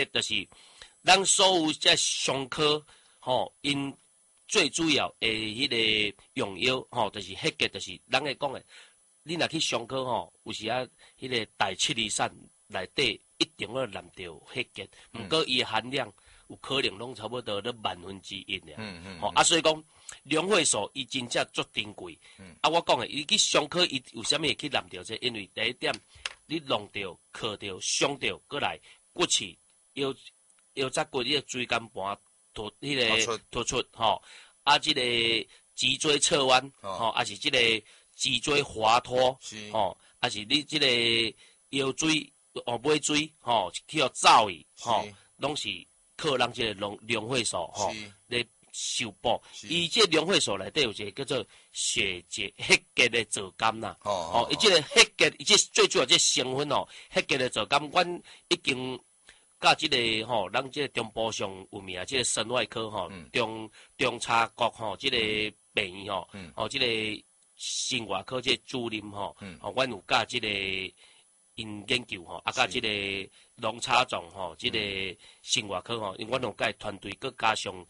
就是咱所有这伤科因最主要的迄个用药就是迄个，就是咱会讲的，你若去伤科有时啊，迄个大七里散内底一定要含到迄个，毋过伊的含量有可能拢差不多咧1/1000尔。所以讲龙血素伊真正足珍贵。我讲的，伊去伤科伊有啥物会去含到这？因为第一点，你弄着、磕着、伤着，过来骨刺、腰脊骨你个椎间盘迄个突出即个脊椎侧弯是即个脊椎滑脱是你即个腰椎尾椎去走去拢是靠咱即个龙血素来修补。伊即个龙血素内底有一个叫做血结迄个的皂苷啦。伊即个迄个伊即最主要即成分迄个的皂苷，阮已经甲即个咱即个中部上有名即个神外科中差国即个病院即个生外科即个主任阮有甲即个因研究甲即个龙差总即个生外科因为阮有甲团队佮加上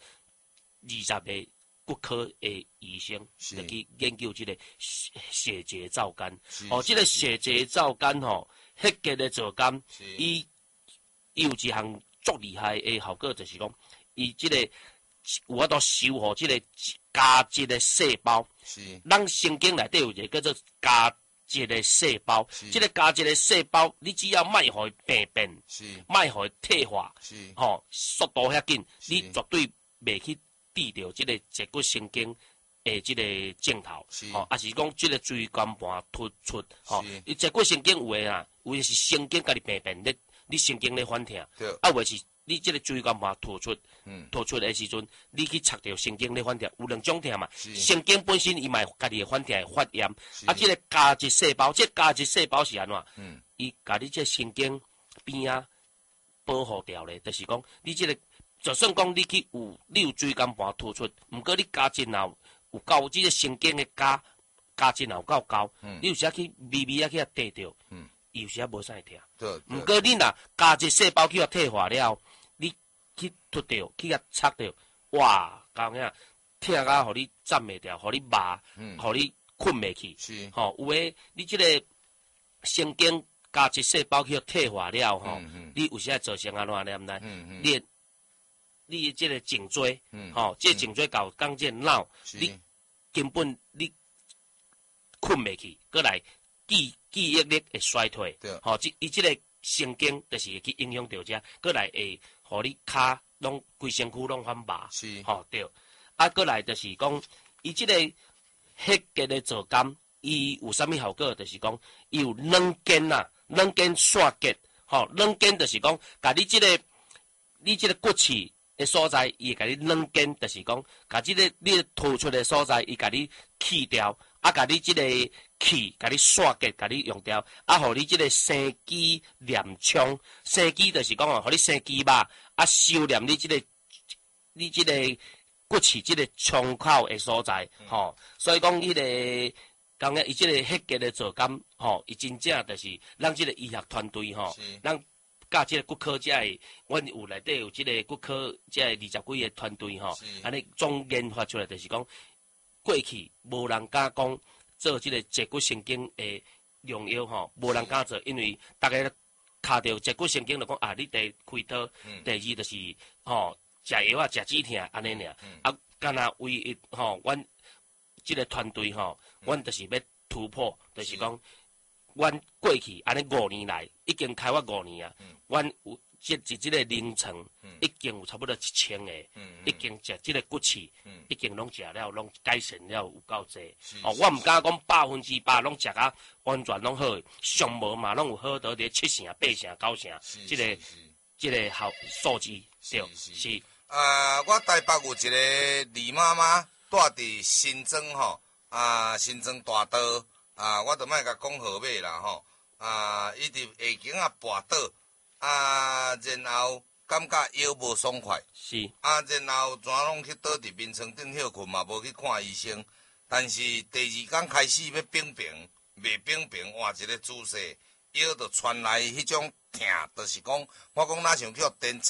20个骨科的医生来去研究即个血结皂苷。即个血结皂苷迄个的皂苷伊有一项足厉害的效果，就是讲，伊即个有法度修复即个加质的细胞。咱神经内底有一个叫做加质的细胞，即个加质的细胞，你只要莫互伊病变，莫互伊退化，速度遐紧，你绝对袂去治疗即个脊骨神经的即个症头，也是讲即个椎间盘突出，伊脊骨神经有诶有诶是神经家己病变咧。你神经咧反疼，或是你即个椎间盘突出的时阵，你去插着神经咧反疼，有两种疼嘛。神经本身伊嘛家己诶反疼发炎，即个加质细胞，即加质细胞是安怎？伊甲你即神经边保护掉咧，就是讲你即个，就算讲你去你有椎间盘突出，毋过你加质若有够，即个神经诶加质若有够高，你有时啊去微微去缀着。有时啊无啥会疼，毋过你若加质细胞去退化了，你去突着，去插着，哇，讲啥疼啊，互你站袂掉，互你麻，互你困袂去，有诶，你即个神经加质细胞去退化了，你有时啊造成安怎念呢？你即个颈椎，即个颈椎搞讲即个脑，你根本你困袂去，过来。记忆力会衰退，伊即个神经就是会去影响到遮，过来会互你骹拢规身躯拢反麻，对。过来就是讲，伊即个迄个的皂苷，伊有啥物效果？就是讲，伊有软筋软筋线结，软筋就是讲，甲你即个骨刺的所在，伊会甲你软筋，就是讲，甲即个你突出的所在，伊甲你去掉。甲你即个气，甲你线结，甲你用掉，互你即个生肌连冲，生肌就是讲互你生肌肉，收敛你即个骨刺即个窗口的所在，所以讲迄个，讲伊即个迄个的皂苷，伊真正就是咱即个医学团队，咱甲即个骨科遮个，阮有内底有即个骨科遮个20几个团队，安尼总研发出来就是讲。过去无人敢讲做即个脊骨神经的用药无人敢做，因为大家卡着脊骨神经就讲你第开刀，第二就是食药啊食止疼安尼尔，敢若唯一阮即个团队阮就是要突破，就是讲阮过去安尼5年来已经开发5年啊，阮有。即个凌晨已经有差不多1000个，已经食即个骨刺，已经拢食了，拢改善了有够济。我毋敢讲100%拢食啊完全拢好，上无嘛拢有好到伫7成、8成、9成，即个好数字对是。 我台北有一个李妈妈住伫新庄新庄大道我就莫甲讲号码啦伊伫下境跋倒。然后感觉腰无爽快， 是然后全拢去倒伫眠床顶休困嘛，无去看医生。但是第2天开始要冰，袂冰，换一个姿势， 药就传来迄种疼，就是讲我讲若像叫电